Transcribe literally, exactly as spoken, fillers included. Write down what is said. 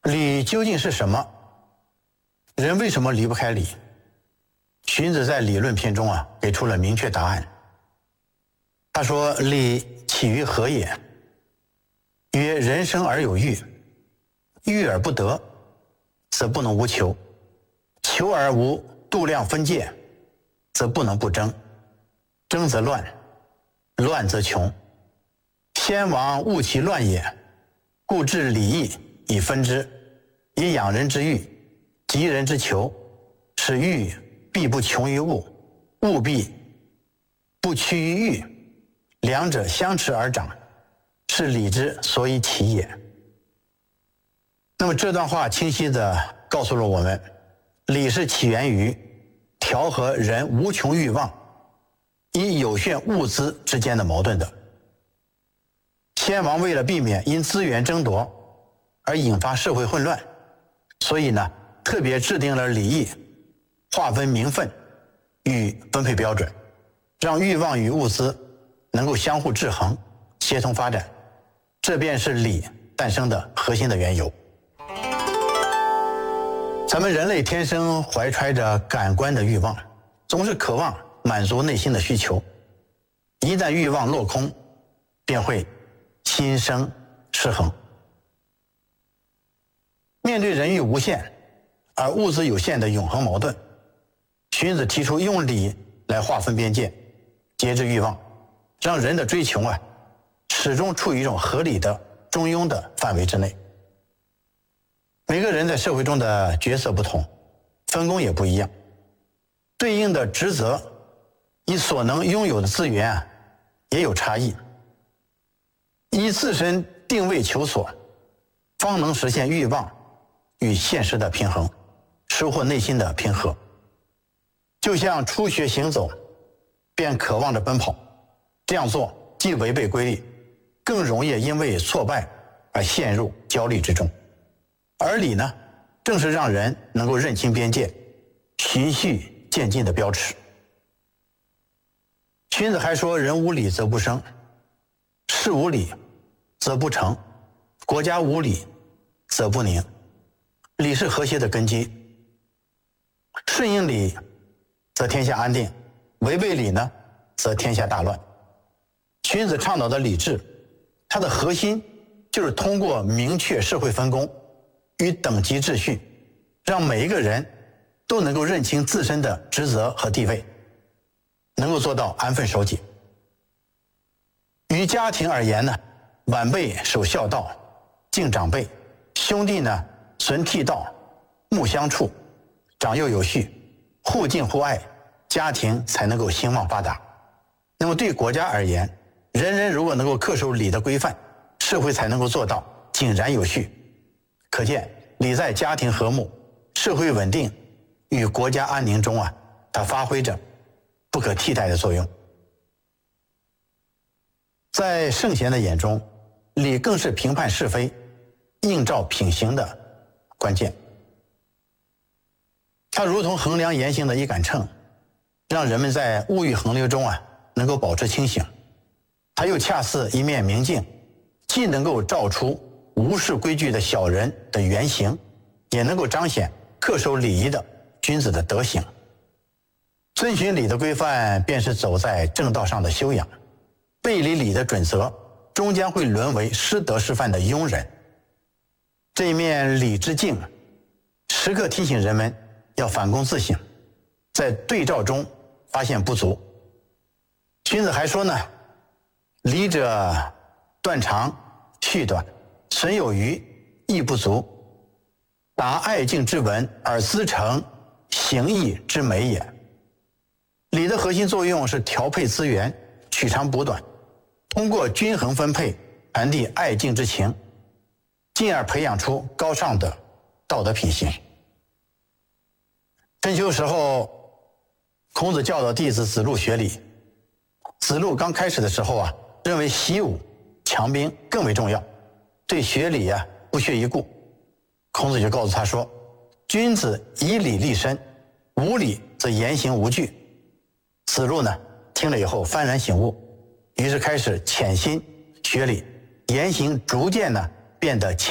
礼究竟是什么？人为什么离不开礼？荀子在理论篇中啊，给出了明确答案。他说：礼起于何也？曰：人生而有欲，欲而不得，则不能无求；求而无度量分界，则不能不争。争则乱，乱则穷。先王务其乱也，故治礼义以分之，以养人之欲，及人之求，使欲必不穷于物，物必不趋于欲，两者相持而长，是礼之所以起也。那么这段话清晰地告诉了我们，礼是起源于调和人无穷欲望以有限物资之间的矛盾的。先王为了避免因资源争夺而引发社会混乱，所以呢，特别制定了礼义，划分名分与分配标准，让欲望与物资能够相互制衡、协同发展，这便是礼诞生的核心的缘由。咱们人类天生怀揣着感官的欲望，总是渴望满足内心的需求，一旦欲望落空，便会心生失衡。面对人欲无限而物质有限的永恒矛盾，荀子提出用礼来划分边界，节制欲望，让人的追求啊始终处于一种合理的中庸的范围之内。每个人在社会中的角色不同，分工也不一样，对应的职责以所能拥有的资源啊也有差异。以自身定位求索，方能实现欲望与现实的平衡，收获内心的平和。就像初学行走，便渴望着奔跑，这样做既违背规律，更容易因为挫败而陷入焦虑之中。而礼呢，正是让人能够认清边界，循序渐进的标尺。荀子还说：人无礼则不生，事无礼则不成，国家无礼则不宁。礼是和谐的根基，顺应礼则天下安定，违背礼呢则天下大乱。荀子倡导的礼制，它的核心就是通过明确社会分工与等级秩序，让每一个人都能够认清自身的职责和地位，能够做到安分守己。于家庭而言呢，晚辈守孝道，敬长辈；兄弟呢，存悌道，睦相处，长幼有序，互敬互爱，家庭才能够兴旺发达。那么对国家而言，人人如果能够恪守礼的规范，社会才能够做到井然有序。可见礼在家庭和睦、社会稳定与国家安宁中啊，它发挥着不可替代的作用。在圣贤的眼中，礼更是评判是非、映照品行的关键。它如同衡量言行的一杆秤，让人们在物欲横流中啊能够保持清醒。它又恰似一面明镜，既能够照出无视规矩的小人的原形，也能够彰显恪守礼仪的君子的德行。遵循礼的规范，便是走在正道上的修养；背离礼的准则，终将会沦为失德失范的庸人。这一面礼之镜，时刻提醒人们要反躬自省，在对照中发现不足。荀子还说呢：礼者，断长续短，损有余，益不足，达爱敬之文而思成行义之美也。礼的核心作用是调配资源，取长补短，通过均衡分配传递爱敬之情，进而培养出高尚的道德品行。春秋时候，孔子教导弟子子路学礼。子路刚开始的时候啊，认为习武强兵更为重要，对学礼啊不屑一顾。孔子就告诉他说：君子以礼立身，无礼则言行无据。子路呢听了以后幡然醒悟，于是开始潜心学礼，言行逐渐呢变得谦